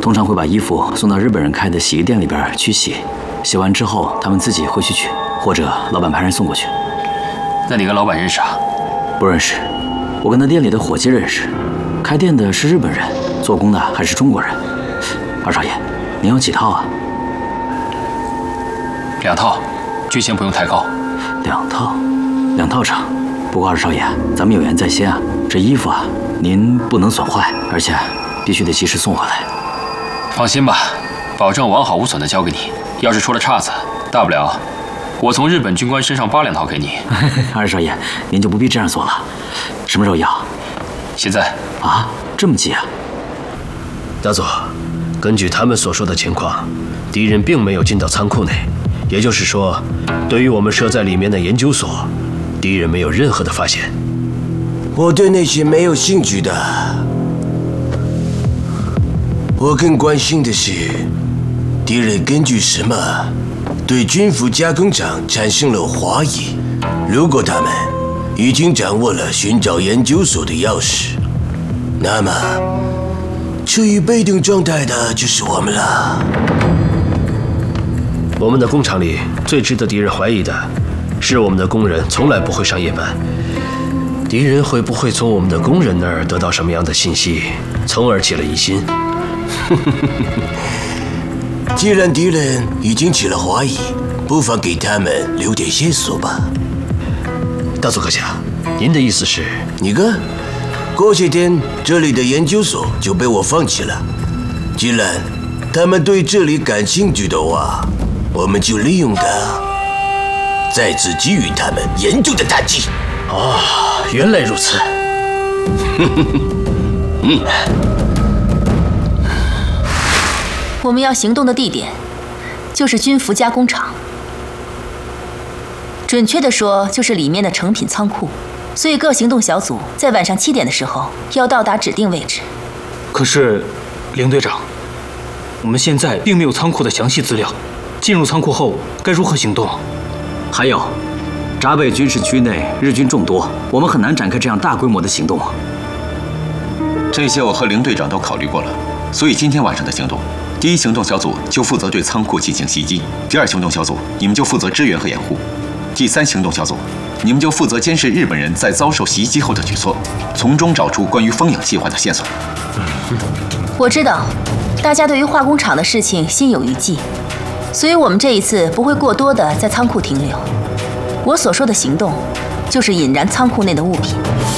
通常会把衣服送到日本人开的洗衣店里边去洗，洗完之后他们自己会去取，或者老板派人送过去。 那你跟老板认识啊？ 不认识，我跟他店里的伙计认识。开店的是日本人，做工的还是中国人。二少爷，您要几套啊 ？2套，军衔不用太高。 2套成。不过二少爷，咱们有言在先啊，这衣服啊，您不能损坏，而且必须得及时送回来。 放心吧，保证完好无损的交给你。要是出了岔子，大不了我从日本军官身上扒2套给你。 二少爷，您就不必这样做了。什么时候要？ 现在。 啊，这么急啊？ 大佐，根据他们所说的情况，敌人并没有进到仓库内，也就是说，对于我们设在里面的研究所，敌人没有任何的发现。 我对那些没有兴趣的，我更关心的是，敌人根据什么对军服加工厂产生了怀疑？如果他们已经掌握了寻找研究所的钥匙，那么处于被动状态的就是我们了。 我们的工厂里最值得敌人怀疑的是，我们的工人从来不会上夜班。敌人会不会从我们的工人那儿得到什么样的信息，从而起了疑心？ 既然敌人已经起了怀疑，不妨给他们留点线索吧。 大佐阁下，您的意思是？ 你看，过些天这里的研究所就被我放弃了。既然他们对这里感兴趣的话，我们就利用它，再次给予他们严重的打击。 哦，原来如此。 我们要行动的地点就是军服加工厂，准确的说就是里面的成品仓库。所以各行动小组在晚上7点的时候要到达指定位置。 可是，林队长，我们现在并没有仓库的详细资料，进入仓库后该如何行动？ 还有，闸北军事区内日军众多，我们很难展开这样大规模的行动。 这些我和林队长都考虑过了，所以今天晚上的行动，第一行动小组就负责对仓库进行袭击，第二行动小组你们就负责支援和掩护，第三行动小组你们就负责监视日本人在遭受袭击后的举措，从中找出关于风影计划的线索。 我知道，大家对于化工厂的事情心有余悸，所以我们这一次不会过多的在仓库停留。我所说的行动，就是引燃仓库内的物品。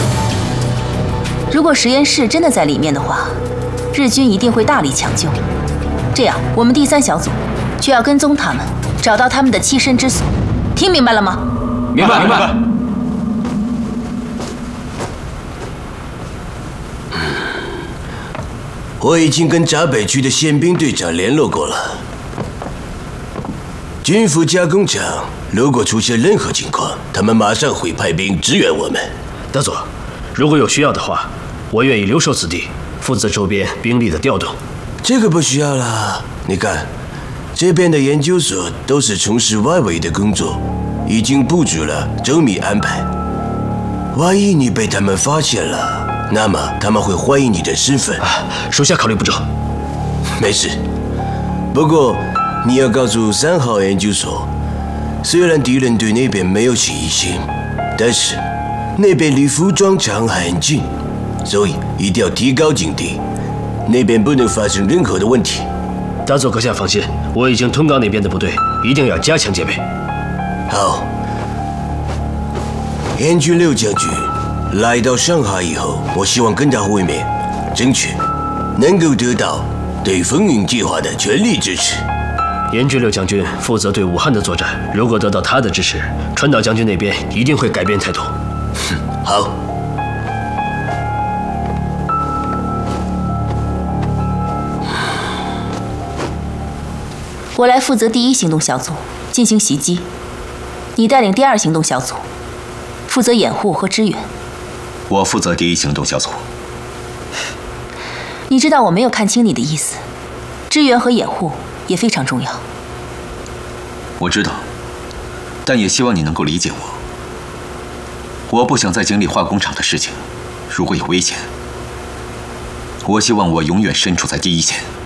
如果实验室真的在里面的话，日军一定会大力抢救。这样，我们第三小组就要跟踪他们，找到他们的栖身之所。听明白了吗？ 明白，明白。 我已经跟闸北区的宪兵队长联络过了。军服加工厂如果出现任何情况，他们马上会派兵支援我们。 大佐，如果有需要的话，我愿意留守此地，负责周边兵力的调动。 这个不需要了。你看，这边的研究所都是从事外围的工作，已经布置了周密安排。万一你被他们发现了，那么他们会怀疑你的身份。 属下考虑不周。 没事。不过你要告诉3号研究所，虽然敌人对那边没有起疑心，但是那边离服装厂很近，所以一定要提高警惕，那边不能发生任何的问题。 大佐阁下放心，我已经通告那边的部队，一定要加强戒备。 好。燕军六将军来到上海以后，我希望跟他会面，争取能够得到对风云计划的全力支持。 燕军六将军负责对武汉的作战，如果得到他的支持，川岛将军那边一定会改变态度。 好。 我来负责第一行动小组进行袭击，你带领第二行动小组负责掩护和支援。 我负责第一行动小组。 你知道我没有看清你的意思，支援和掩护也非常重要。 我知道，但也希望你能够理解我。我不想再经历化工厂的事情，如果有危险，我希望我永远身处在第一线。